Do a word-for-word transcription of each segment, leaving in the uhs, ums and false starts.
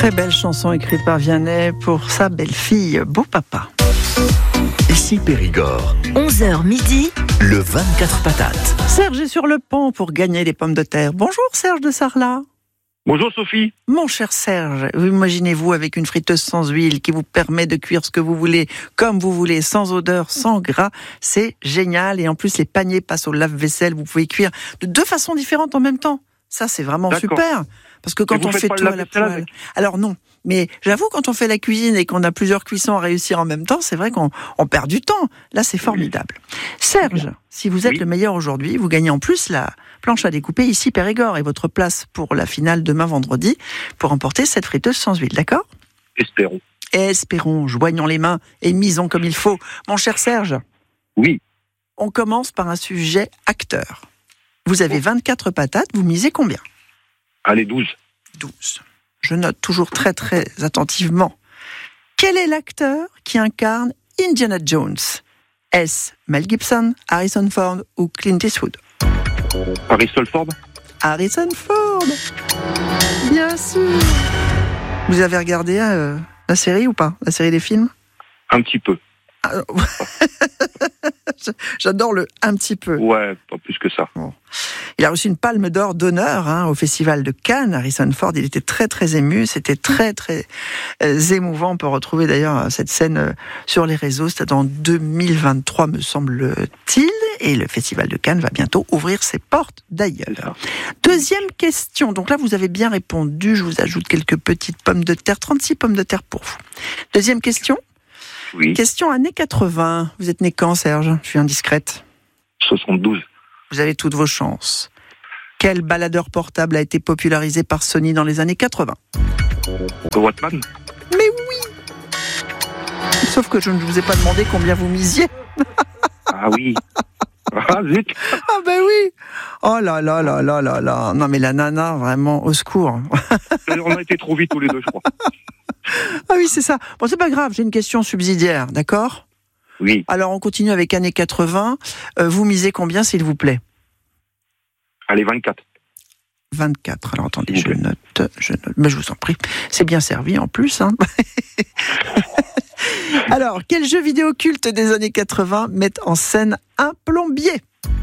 Très belle chanson écrite par Vianney pour sa belle-fille, Beau Papa. Ici Périgord. onze heures midi. Le vingt-quatre patates. Serge est sur le pont pour gagner les pommes de terre. Bonjour Serge de Sarlat. Bonjour Sophie. Mon cher Serge, vous imaginez-vous avec une friteuse sans huile qui vous permet de cuire ce que vous voulez, comme vous voulez, sans odeur, sans gras. C'est génial. Et en plus, les paniers passent au lave-vaisselle. Vous pouvez cuire de deux façons différentes en même temps. Ça, c'est vraiment D'accord. super. Parce que quand on fait tout à la poêle... Alors non, mais j'avoue, quand on fait la cuisine et qu'on a plusieurs cuissons à réussir en même temps, c'est vrai qu'on on perd du temps. Là, c'est formidable. Serge, si vous êtes Oui. le meilleur aujourd'hui, vous gagnez en plus la planche à découper ici Périgord et votre place pour la finale demain vendredi pour emporter cette friteuse sans huile, d'accord ? Espérons. Espérons, joignons les mains et misons comme il faut. Mon cher Serge, Oui. on commence par un sujet acteur. Vous avez vingt-quatre patates, vous misez combien ? Allez, douze. douze. Je note toujours très très attentivement. Quel est l'acteur qui incarne Indiana Jones ? Est-ce Mel Gibson, Harrison Ford ou Clint Eastwood ? Harrison Ford. Harrison Ford. Bien sûr. Vous avez regardé euh, la série ou pas ? La série des films ? Un petit peu. Ah, J'adore le un petit peu. Ouais, pas plus que ça. Bon. Il a reçu une palme d'or d'honneur hein, au Festival de Cannes. Harrison Ford, il était très très ému. C'était très très euh, émouvant. On peut retrouver d'ailleurs cette scène euh, sur les réseaux. C'était en deux mille vingt-trois, me semble-t-il. Et le Festival de Cannes va bientôt ouvrir ses portes d'ailleurs. Deuxième question. Donc là, vous avez bien répondu. Je vous ajoute quelques petites pommes de terre. trente-six pommes de terre pour vous. Deuxième question. Oui. Question années quatre-vingts. Vous êtes né quand, Serge ? Je suis indiscrète. soixante-douze. Vous avez toutes vos chances. Quel baladeur portable a été popularisé par Sony dans les années quatre-vingts ? Le Walkman. Mais oui ! Sauf que je ne vous ai pas demandé combien vous misiez. Ah oui. Ah zut. Ah ben oui ! Oh là là là là là là. Non mais la nana, vraiment, au secours. On a été trop vite tous les deux, je crois. Ah oui, c'est ça. Bon, c'est pas grave, j'ai une question subsidiaire, d'accord ? Oui. Alors, on continue avec années quatre-vingts. Euh, vous misez combien, s'il vous plaît ? Allez, vingt-quatre. vingt-quatre. Alors, attendez, S'il je vous plaît. note, je note. Mais je vous en prie. C'est bien servi, en plus. Hein. Alors, quel jeu vidéo culte des années quatre-vingts met en scène un plombier ?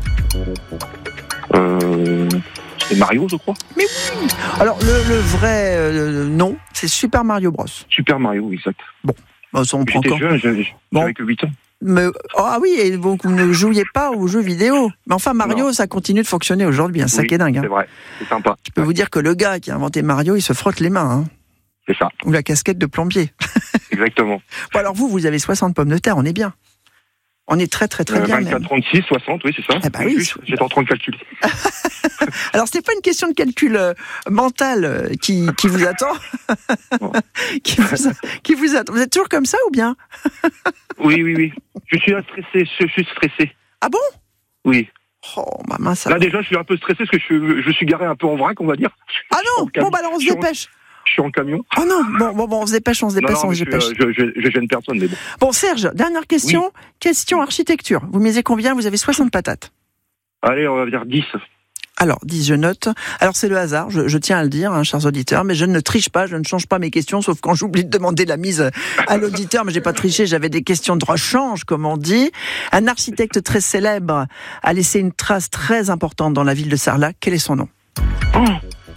Euh... C'est Mario, je crois. Mais oui ! Alors, le, le vrai euh, nom, c'est Super Mario Bros. Super Mario, exact. Bon, ça, on prend J'étais quand jeune, j'avais Bon. j'avais que huit ans. Mais, oh, ah oui, et donc vous ne jouiez pas aux jeux vidéo. Mais enfin, Mario, Non. ça continue de fonctionner aujourd'hui, hein, c'est ça Oui, qui est dingue. Hein. C'est vrai, c'est sympa. Je peux vous dire que le gars qui a inventé Mario, il se frotte les mains. Hein. C'est ça, Ou la casquette de plombier. exactement. Bon, alors vous, vous avez soixante pommes de terre, on est bien. On est très très très Euh, bien vingt-quatre, même. trente-six, soixante, oui, c'est ça. Eh ben oui. Juste, j'étais en train de calculer. Alors, c'est pas une question de calcul euh, mental euh, qui, qui vous attend. qui, vous, qui vous attend. Vous êtes toujours comme ça ou bien ? Oui, oui, oui. Je suis stressé, je suis stressé. Ah bon ? Oui. Oh, ma main, ça Là, va. déjà, je suis un peu stressé parce que je, je suis garé un peu en vrac, on va dire. Ah non en camion. Bon, bah alors on se Je suis en- dépêche. Je suis en camion. Oh non Bon, bon, bon, on se dépêche, on se Non, dépêche, non, on mais se je, dépêche. suis, euh, je, je, je gêne personne, mais bon. Bon, Serge, dernière question. Question architecture. Vous misez combien ? Vous avez soixante patates. Allez, on va dire dix. Alors, dix, je note. Alors, c'est le hasard, je, je tiens à le dire, hein, chers auditeurs, mais je ne triche pas, je ne change pas mes questions, sauf quand j'oublie de demander la mise à l'auditeur, mais j'ai pas triché, j'avais des questions de rechange, comme on dit. Un architecte très célèbre a laissé une trace très importante dans la ville de Sarlat. Quel est son nom ? Oh.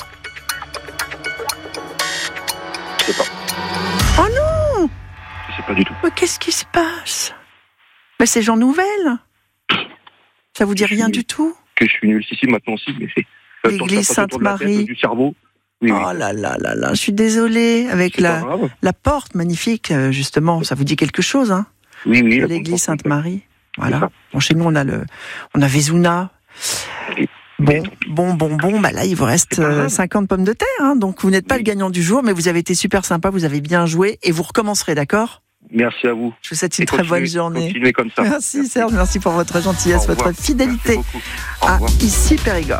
Je sais pas. Oh non ! Je sais pas du tout. Mais qu'est-ce qui se passe ? Mais c'est Jean Nouvel ? Ça vous dit rien du tout ? Que je suis nul. Si, si, maintenant aussi, mais c'est... euh, L'église tant que ça passe autour de la Sainte-Marie. tête, Du cerveau. Oui, oui. Oh là là là là, je suis désolée, avec C'est la, pas grave. la porte magnifique, euh, justement, ça vous dit quelque chose, hein ? Oui, oui. la L'église porte, Sainte-Marie. C'est Voilà. ça. Bon, chez nous, on a le, on a Vézouna. Oui. Bon, bon, bon, bon, bah là, il vous reste C'est pas grave. euh, cinquante pommes de terre, hein, donc vous n'êtes pas Oui. le gagnant du jour, mais vous avez été super sympa, vous avez bien joué, et vous recommencerez, d'accord ? Merci à vous. Je vous souhaite une Et très continuez- bonne journée. Continuez comme ça. Merci Serge, merci pour votre gentillesse, Au revoir. votre fidélité Merci beaucoup. Au à revoir. Ici Périgord.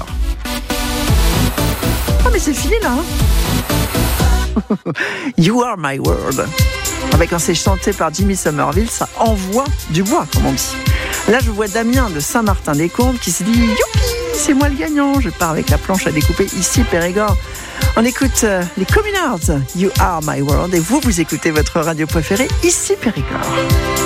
Oh, mais c'est fini là, hein. You Are My World. Avec un c'est chanté par Jimmy Somerville, ça envoie du bois, comme on dit. Là, je vois Damien de Saint-Martin-des-Condes qui se dit « Youpi, c'est moi le gagnant !» Je pars avec la planche à découper ici, Périgord. On écoute euh, les Communards, You Are My World, et vous, vous écoutez votre radio préférée, ici Périgord.